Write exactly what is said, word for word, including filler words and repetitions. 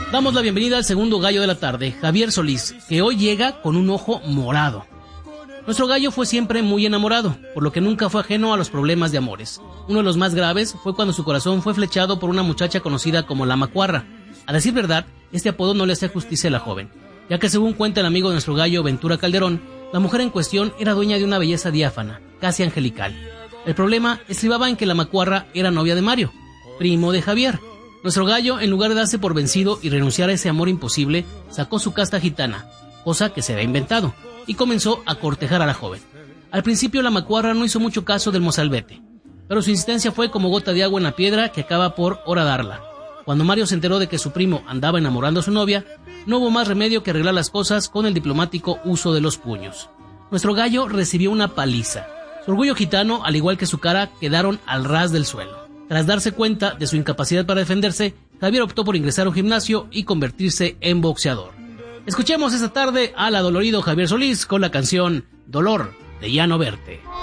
Damos la bienvenida al segundo gallo de la tarde, Javier Solís, que hoy llega con un ojo morado. Nuestro gallo fue siempre muy enamorado, por lo que nunca fue ajeno a los problemas de amores. Uno de los más graves fue cuando su corazón fue flechado por una muchacha conocida como la Macuarra. A decir verdad, este apodo no le hacía justicia a la joven, ya que según cuenta el amigo de nuestro gallo, Ventura Calderón, la mujer en cuestión era dueña de una belleza diáfana, casi angelical. El problema estribaba en que la Macuarra era novia de Mario, primo de Javier. Nuestro gallo, en lugar de darse por vencido y renunciar a ese amor imposible, sacó su casta gitana, cosa que se había inventado, y comenzó a cortejar a la joven. Al principio la Macuarra no hizo mucho caso del mozalbete, pero su insistencia fue como gota de agua en la piedra que acaba por horadarla. Cuando Mario se enteró de que su primo andaba enamorando a su novia, no hubo más remedio que arreglar las cosas con el diplomático uso de los puños. Nuestro gallo recibió una paliza. Su orgullo gitano, al igual que su cara, quedaron al ras del suelo. Tras darse cuenta de su incapacidad para defenderse, Javier optó por ingresar a un gimnasio y convertirse en boxeador. Escuchemos esta tarde al adolorido Javier Solís con la canción Dolor de Ya No Verte.